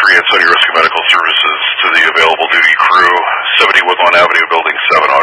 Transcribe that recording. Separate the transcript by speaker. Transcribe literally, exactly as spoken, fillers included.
Speaker 1: comprehensive risk of medical services to the available duty crew, seventy Woodlawn Avenue, Building seven,